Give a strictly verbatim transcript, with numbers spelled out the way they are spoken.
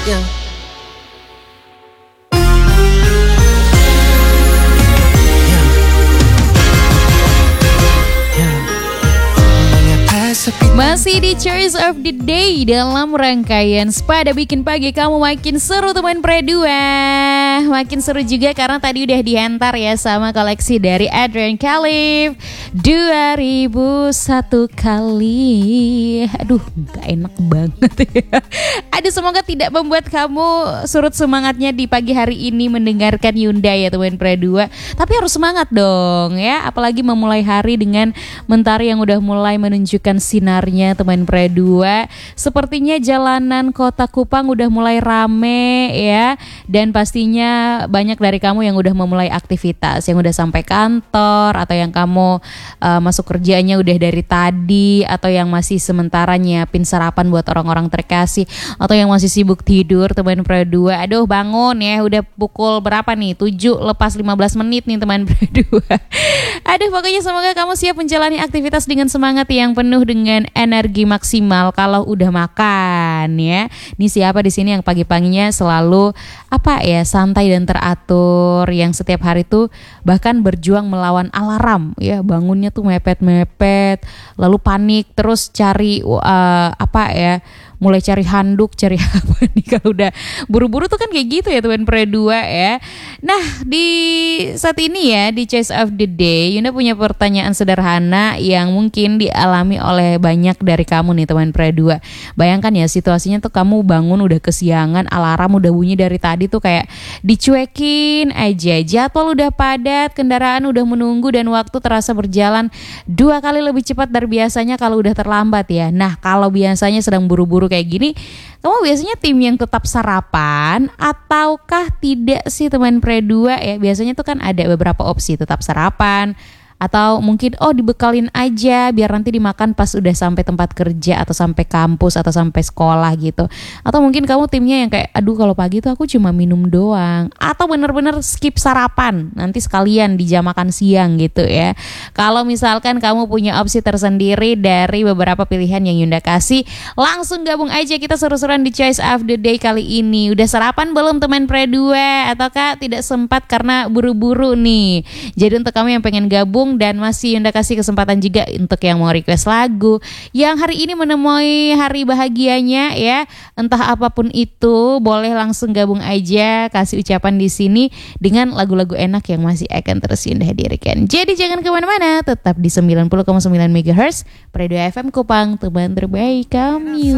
Yeah. Masih di Choice of the Day dalam rangkaian Spada bikin pagi kamu makin seru teman Pre dua. Makin seru juga karena tadi udah diantar ya sama koleksi dari Adrian Khalif dua ribu satu kali. Aduh gak enak banget ya. Aduh semoga tidak membuat kamu surut semangatnya di pagi hari ini mendengarkan Yunda ya teman Pre dua. Tapi harus semangat dong ya. Apalagi memulai hari dengan mentari yang udah mulai menunjukkan sinarnya teman Pre dua. Sepertinya jalanan kota Kupang udah mulai rame ya. Dan pastinya banyak dari kamu yang udah memulai aktivitas, yang udah sampai kantor, atau yang kamu uh, masuk kerjanya udah dari tadi, atau yang masih sementara nyiapin sarapan buat orang-orang terkasih, atau yang masih sibuk tidur teman Pre dua. Aduh bangun ya, udah pukul berapa nih? tujuh lepas lima belas menit nih teman Pre dua. Aduh pokoknya semoga kamu siap menjalani aktivitas dengan semangat yang penuh dengan energi maksimal kalau udah makan ya. Ini siapa di sini yang pagi-paginya selalu apa ya, santai dan teratur, yang setiap hari tuh bahkan berjuang melawan alarm ya, bangunnya tuh mepet-mepet, lalu panik terus cari uh, apa ya, mulai cari handuk, cari apa nih kalau udah buru-buru tuh kan kayak gitu ya teman Pre dua ya. Nah di saat ini ya di Choice of the Day Yunda punya pertanyaan sederhana yang mungkin dialami oleh banyak dari kamu nih teman Pre dua. Bayangkan ya situasinya tuh kamu bangun udah kesiangan, alarm udah bunyi dari tadi tuh kayak dicuekin aja, jadwal udah padat, kendaraan udah menunggu dan waktu terasa berjalan dua kali lebih cepat dari biasanya kalau udah terlambat ya. Nah kalau biasanya sedang buru-buru kayak gini, kamu biasanya tim yang tetap sarapan ataukah tidak sih teman Pre dua ya? Biasanya tuh kan ada beberapa opsi, tetap sarapan atau mungkin oh dibekalin aja biar nanti dimakan pas udah sampai tempat kerja atau sampai kampus atau sampai sekolah gitu. Atau mungkin kamu timnya yang kayak aduh kalau pagi tuh aku cuma minum doang, atau bener-bener skip sarapan nanti sekalian di jam makan siang gitu ya. Kalau misalkan kamu punya opsi tersendiri dari beberapa pilihan yang Yunda kasih, langsung gabung aja kita seru-seruan di Choice of the Day kali ini. Udah sarapan belum teman Pre dua? Ataukah tidak sempat karena buru-buru nih? Jadi untuk kamu yang pengen gabung dan masih Yunda kasih kesempatan juga untuk yang mau request lagu yang hari ini menemui hari bahagianya ya, entah apapun itu, boleh langsung gabung aja, kasih ucapan di sini dengan lagu-lagu enak yang masih akan terus Yunda hadirkan. Jadi jangan kemana-mana, tetap di sembilan puluh koma sembilan megahertz Pre dua F M Kupang, teman terbaik kamu.